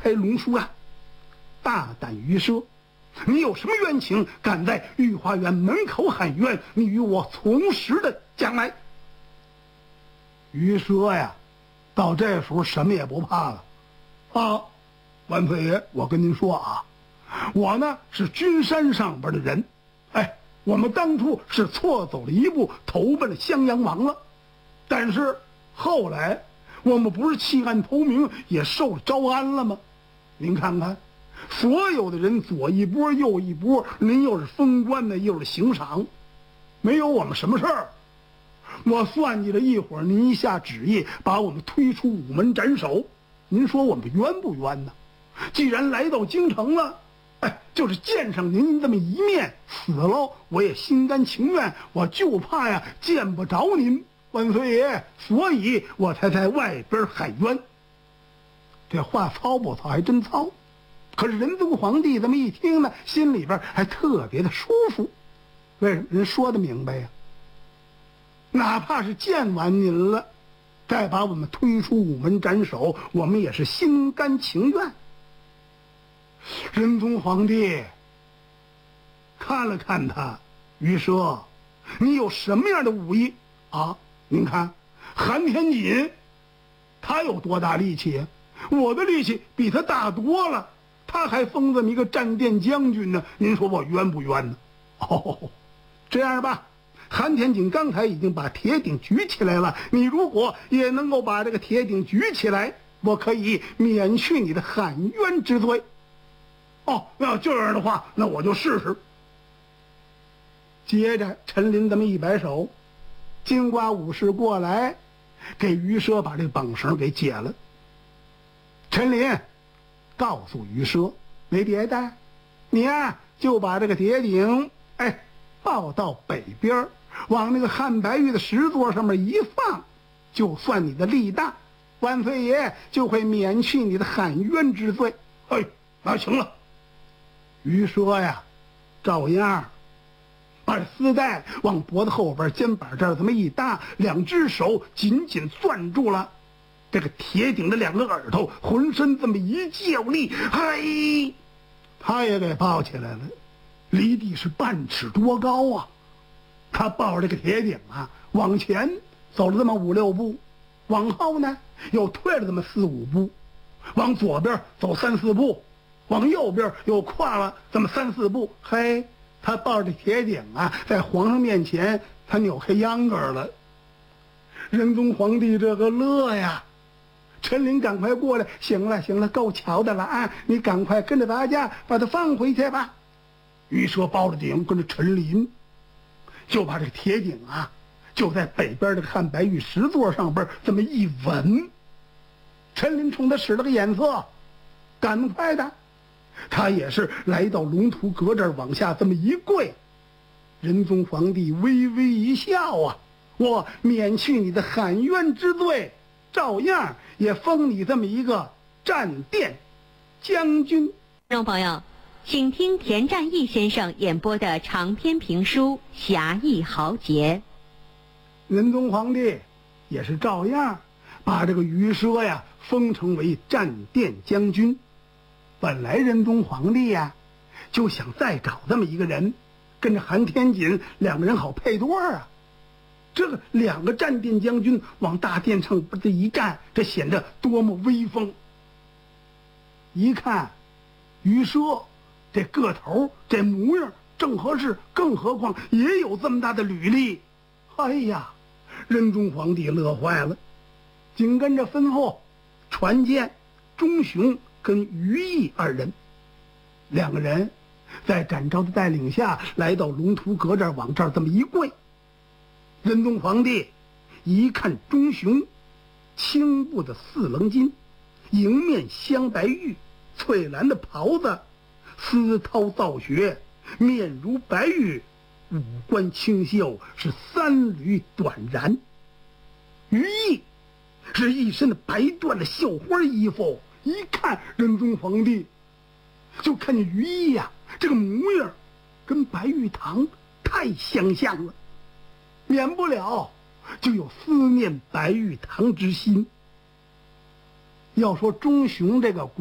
开龙书案。大胆于奢，你有什么冤情，敢在御花园门口喊冤？你与我从实的讲来。于奢呀，到这时候什么也不怕了。万岁爷，我跟您说啊，我呢是君山上边的人，我们当初是错走了一步，投奔了襄阳王了。但是后来我们不是弃暗投明，也受了招安了吗？您看看，所有的人左一波右一波，您又是封官的，又是刑赏，没有我们什么事儿。我算计了一会儿，您一下旨意把我们推出午门斩首，您说我们冤不冤呢？既然来到京城了，就是见上您这么一面，死了我也心甘情愿，我就怕呀见不着您，万岁爷，所以我才在外边喊冤。这话糙不糙？还真糙。可是仁宗皇帝这么一听呢，心里边还特别的舒服。为什么？人说的明白呀，哪怕是见完您了，再把我们推出午门斩首，我们也是心甘情愿。仁宗皇帝看了看他，于奢，你有什么样的武艺啊？您看韩天锦，他有多大力气啊？我的力气比他大多了，他还封这么一个战殿将军呢，您说我冤不冤呢？这样吧，韩天锦刚才已经把铁鼎举起来了，你如果也能够把这个铁鼎举起来，我可以免去你的喊冤之罪。要这样的话，那我就试试。接着陈琳这么一摆手，金瓜武士过来给于奢把这个绑绳给解了。陈琳告诉于奢，没别的，你呀就把这个铁鼎抱到北边，往那个汉白玉的石座上面一放，就算你的力大，万岁爷就会免去你的喊冤之罪。那行了。于奢呀，照样把丝带往脖子后边肩膀这儿这么一搭，两只手紧紧攥住了这个铁鼎的两个耳朵，浑身这么一较力，他也给抱起来了，离地是半尺多高啊。他抱着这个铁鼎啊，往前走了这么5、6步，往后呢又退了这么4、5步，往左边走3、4步，往右边又跨了这么3、4步。他抱着铁鼎啊，在皇上面前他扭开秧歌了。仁宗皇帝这个乐呀，陈琳赶快过来，行了，够瞧的了啊，你赶快跟着大家把他放回去吧。于奢抱着鼎跟着陈琳，就把这个铁鼎啊，就在北边这个汉白玉石座上边这么一稳。陈琳冲他使了个眼色，赶快的，他也是来到龙图阁这儿往下这么一跪。仁宗皇帝微微一笑啊，我免去你的喊冤之罪，照样也封你这么一个战殿将军。 听众朋友，请听田占义先生演播的长篇评书《侠义豪杰》。 仁宗皇帝也是照样把这个于奢呀封成为战殿将军。本来仁宗皇帝呀就想再找这么一个人，跟着韩天锦两个人好配对啊。这个2个战殿将军往大殿上这一站，这显得多么威风。一看于奢这个头这模样正合适，更何况也有这么大的履历。仁宗皇帝乐坏了，紧跟着吩咐传见钟雄跟于毅2人。2个人在展昭的带领下来到龙图阁这儿，往这儿这么一跪。仁宗皇帝一看钟雄，青布的4棱巾，迎面镶白玉，翠蓝的袍子，丝绦皂雪，面如白玉，五官清秀，是3缕短髯。于毅是一身的白缎的绣花衣服，一看仁宗皇帝就看见于毅呀，这个模样跟白玉堂太相像了，免不了就有思念白玉堂之心。要说钟雄这个